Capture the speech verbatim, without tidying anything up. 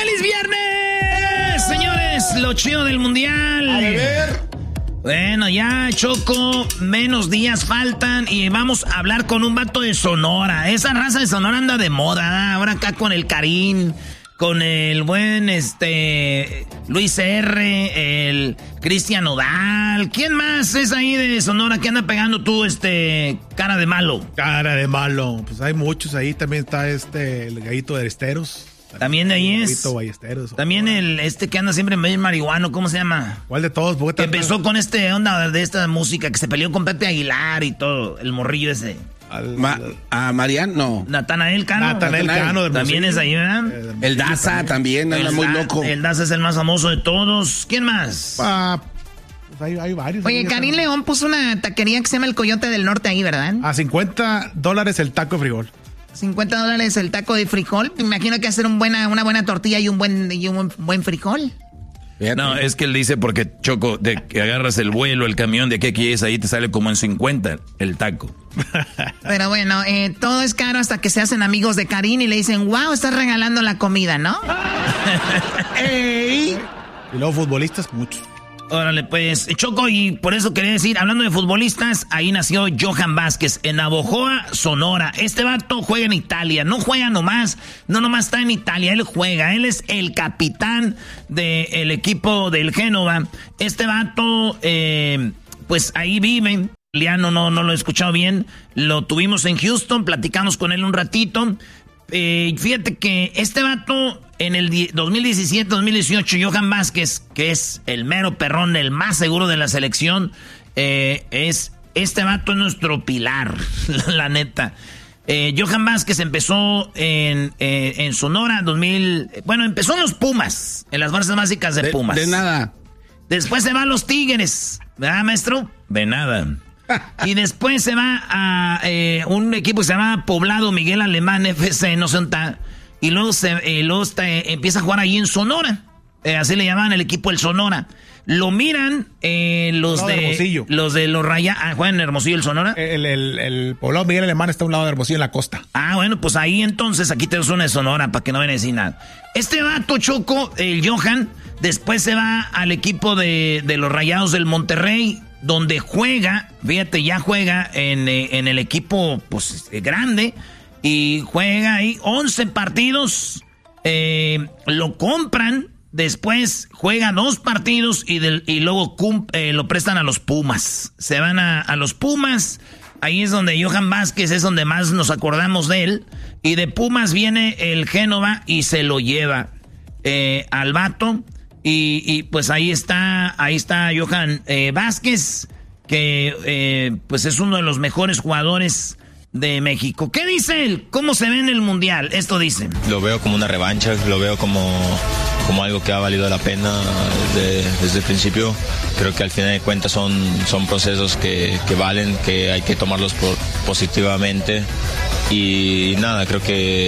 ¡Feliz viernes! Señores, lo chido del mundial. A ver. Bueno, ya, Choco, menos días faltan y vamos a hablar con un vato de Sonora. Esa raza de Sonora anda de moda, ¿eh? Ahora acá con el Karim, con el buen este Luis R, el Cristian Nodal. ¿Quién más es ahí de Sonora que anda pegando tú, este, cara de malo? Cara de malo, pues hay muchos ahí. También está este, el Gallito de Esteros. También de ahí es. Ballesteros, también el este que anda siempre medio marihuano, ¿cómo se llama? ¿Cuál de todos? Que empezó con este onda de esta música, que se peleó con Pepe Aguilar y todo, el morrillo ese. Al, Ma, a Mariano, no. Natanael Cano. Natanael Cano. También es ahí, ¿verdad? Eh, el Daza también, anda el muy da, loco. El Daza es el más famoso de todos. ¿Quién más? Ah, pues hay, hay varios. Oye, Karim León puso una taquería que se llama El Coyote del Norte ahí, ¿verdad? A cincuenta dólares el taco de frijol. cincuenta dólares el taco de frijol. Me imagino que hacer un buena, una buena tortilla y un buen, y un buen frijol. No, es que él dice porque, Choco, de que agarras el vuelo, el camión, de aquí a aquí es, ahí te sale como en cincuenta el taco. Pero bueno, eh, todo es caro hasta que se hacen amigos de Karim y le dicen, wow, estás regalando la comida, ¿no? ¡Ey! Y luego futbolistas, muchos. Órale, pues, Choco, y por eso quería decir, hablando de futbolistas, ahí nació Johan Vázquez, en Navojoa, Sonora. Este vato juega en Italia, no juega nomás, no nomás está en Italia, él juega, él es el capitán del equipo del Génova. Este vato, eh, pues ahí vive, Liano no, no lo he escuchado bien, lo tuvimos en Houston, platicamos con él un ratito. Eh, fíjate que este vato en el dos mil diecisiete dos mil dieciocho, Johan Vázquez, que es el mero perrón, el más seguro de la selección, eh, es este vato es nuestro pilar, la neta. Eh, Johan Vázquez empezó en, eh, en Sonora dos mil, bueno, empezó en los Pumas, en las fuerzas básicas de, de Pumas. De nada. Después se va a los Tigres, ¿verdad, maestro? De nada. Y después se va a eh, un equipo que se llama Poblado Miguel Alemán F C, no sé dónde está. Y luego, se, eh, luego está, eh, empieza a jugar ahí en Sonora. Eh, así le llamaban el equipo el Sonora. Lo miran eh, los, de, de los de los Raya. Ah, ¿juegan en Hermosillo el Sonora? El, el, el Poblado Miguel Alemán está a un lado de Hermosillo en la costa. Ah, bueno, pues ahí entonces, aquí tenemos una de Sonora para que no vayan a decir nada. Este vato Choco, el Johan, después se va al equipo de, de los Rayados del Monterrey, donde juega, fíjate, ya juega en, eh, en el equipo pues grande y juega ahí once partidos, eh, lo compran, después juega dos partidos y, del, y luego eh, lo prestan a los Pumas. Se van a, a los Pumas, ahí es donde Johan Vázquez es donde más nos acordamos de él, y de Pumas viene el Génova y se lo lleva eh, al vato. Y, y pues ahí está, ahí está Johan eh, Vázquez, que eh, pues es uno de los mejores jugadores de México. ¿Qué dice él? ¿Cómo se ve en el Mundial? Esto dice. Lo veo como una revancha, lo veo como, como algo que ha valido la pena de, desde el principio. Creo que al final de cuentas son, son procesos que, que valen, que hay que tomarlos por, positivamente. Y nada, creo que